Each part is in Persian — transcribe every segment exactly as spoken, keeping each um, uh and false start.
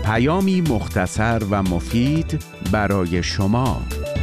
پیامی مختصر و مفید برای شما.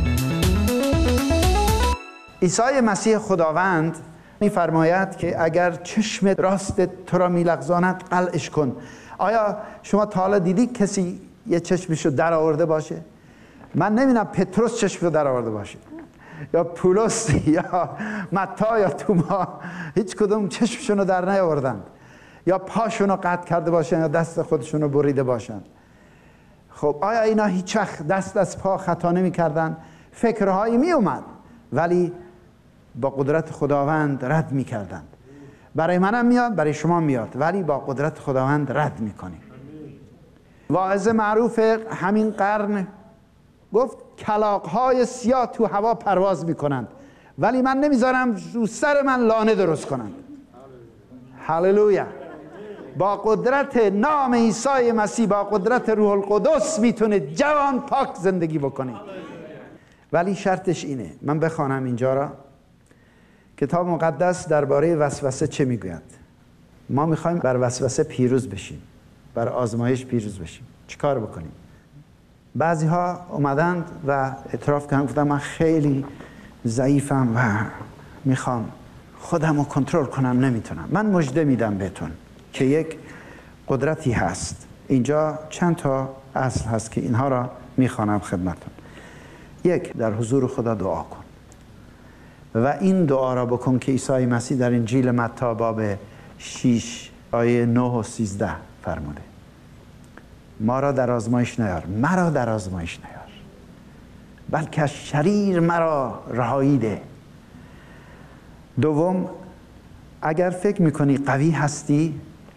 عیسی مسیح خداوند می‌فرماید که اگر چشم راست تو را می‌لغزاند قلعش کن. آیا شما تا حالا دیدی کسی یه چشمشو در آورده باشه؟ من نمی‌بینم پتروس چشمشو در آورده باشه، یا پولس یا متی یا توما، هیچ کدوم چشمشونو در نیاوردند، یا پاشونو قطع کرده باشن یا دست خودشونو بریده باشن. خب آیا اینا هیچ وقت دست از پا خطا نمی کردن؟ فکرهایی می اومد ولی با قدرت خداوند رد می کردن. برای منم میاد، برای شما میاد، ولی با قدرت خداوند رد می کنیم. واعظ معروف همین قرن گفت کلاغ‌های سیاه تو هوا پرواز می کنند ولی من نمیذارم رو سر من لانه درست کنند. هللویا. با قدرت نام عیسی مسیح، با قدرت روح القدس میتونه جوان پاک زندگی بکنه. ولی شرطش اینه، من بخوانم اینجا را. کتاب مقدس درباره وسوسه چه میگوید؟ ما میخوایم بر وسوسه پیروز بشیم، بر آزمایش پیروز بشیم. چیکار بکنیم؟ بعضی ها اومدند و اعتراف کردن، گفتن من خیلی ضعیفم و میخوام خودم رو کنترل کنم، نمیتونم. من مژده میدم بهتون که یک قدرتی هست. اینجا چند تا اصل هست که اینها را میخوانم خدمتون. یک، در حضور خدا دعا کن و این دعا را بکن که عیسی مسیح در انجیل متی باب شش آیه نه و سیزده فرموده: ما را در آزمایش نیار، مرا در آزمایش نیار، بلکه از شریر مرا رهایی ده. دوم، اگر فکر میکنی قوی هستی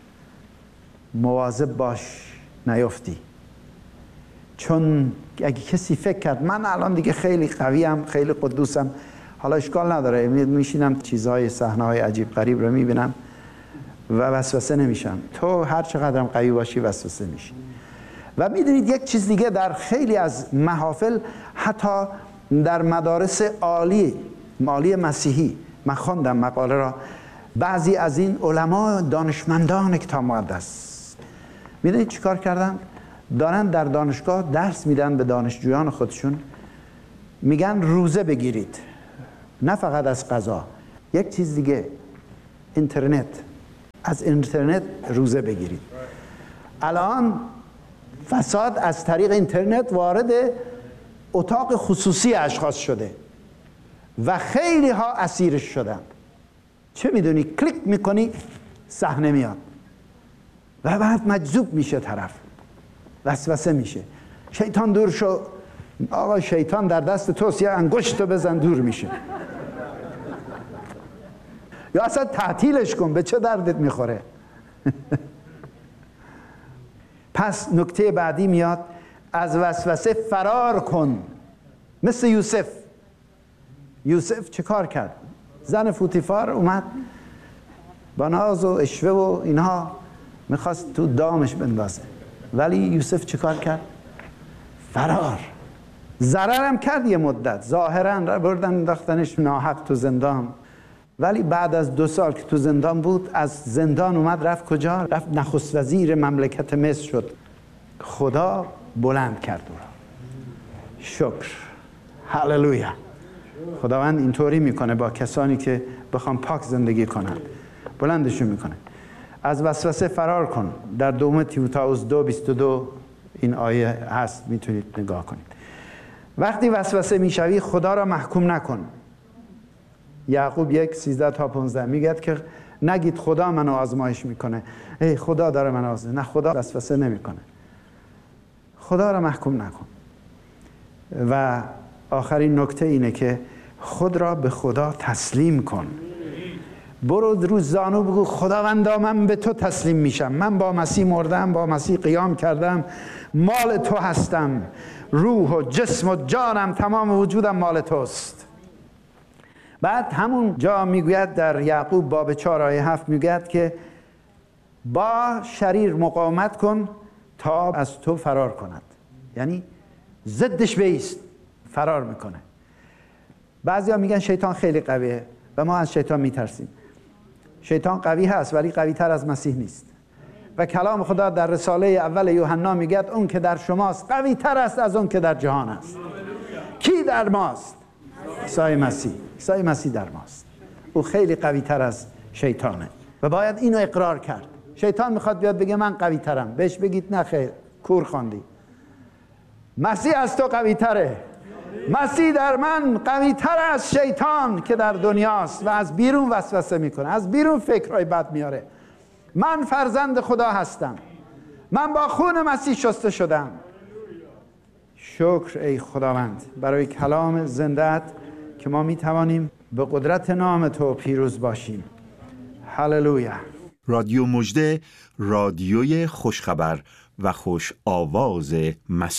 مواظب باش نیفتی، چون اگه کسی فکر کرد من الان دیگه خیلی قویم، خیلی قدوسم، حالا اشکال نداره، میشینم چیزهای صحنه‌های عجیب غریب رو میبینم و وسوسه نمیشم. تو هر چقدرم قوی باشی وسوسه میشی. و میدونید یک چیز دیگه، در خیلی از محافل، حتی در مدارس عالی عالی مسیحی، من خواندم مقاله را، بعضی از این علما دانشمندان کتاب مقدس میدونید چیکار کردن؟ دارن در دانشگاه درس میدن به دانشجویان خودشون، میگن روزه بگیرید، نه فقط از غذا، یک چیز دیگه، اینترنت، از اینترنت روزه بگیرید. الان فساد از طریق اینترنت وارد اتاق خصوصی اشخاص شده و خیلی ها اسیرش شدن. چه میدونی؟ کلیک میکنی صحنه میاد و بعد مجذوب میشه طرف، وسوسه میشه. شیطان دور شو، آقا شیطان در دست توست، یا انگشتو بزن دور میشه. یا اصلا تعطیلش کن، به چه دردت میخوره؟ پس نکته بعدی میاد، از وسوسه فرار کن، مثل یوسف. یوسف چه کار کرد؟ زن فوتیفار اومد با ناز و اشوه و اینها میخواست تو دامش بندازه، ولی یوسف چه کار کرد؟ فرار. ضررم کرد یه مدت، ظاهرا بردن انداختنش ناحق تو زندان، ولی بعد از دو سال که تو زندان بود، از زندان اومد رفت کجا؟ رفت نخست وزیر مملکت مصر شد. خدا بلند کرد او را. شکر. هللویا. خداوند اینطوری میکنه با کسانی که بخوام پاک زندگی کنن، بلندشون میکنه. از وسوسه فرار کن. در دوم تیموتائوس دو بیست و دو این آیه هست، میتونید نگاه کنید. وقتی وسوسه میشوی خدا را محکوم نکن. یعقوب یک سیزده تا پانزده میگه که نگید خدا منو آزمایش میکنه، ای خدا داره منو آزمایش. نه، خدا وسوسه نمیکنه. خدا را محکوم نکن. و آخرین نکته اینه که خود را به خدا تسلیم کن. برو رو زانو بگو خداوندا من به تو تسلیم میشم، من با مسیح مردم، با مسیح قیام کردم، مال تو هستم، روح و جسم و جانم، تمام وجودم مال توست. بعد همون جا میگوید در یعقوب باب چهار آیه هفت میگوید که با شریر مقاومت کن تا از تو فرار کند. یعنی ضدش بایست، فرار میکنه. بعضیا میگن شیطان خیلی قویه و ما از شیطان میترسیم. شیطان قوی هست ولی قوی تر از مسیح نیست. و کلام خدا در رساله اول یوحنا میگه اون که در شماست قوی تر است از اون که در جهان است. کی در ماست؟ عیسی مسیح. عیسی مسیح در ماست. او خیلی قوی تر از شیطانه و باید اینو اقرار کرد. شیطان میخواد بیاد بگه من قوی ترم، بهش بگید نه خیر، کور خواندی. مسیح از تو قوی تره. مسیح در من قوی تر از شیطان که در دنیاست و از بیرون وسوسه میکنه، از بیرون فکرهای بد میاره. من فرزند خدا هستم، من با خون مسیح شسته شدم. شکر ای خداوند برای کلام زنده‌ات که ما میتوانیم به قدرت نام تو پیروز باشیم. هللویا. رادیو مژده، رادیوی خوشخبر و خوش آواز مسیح.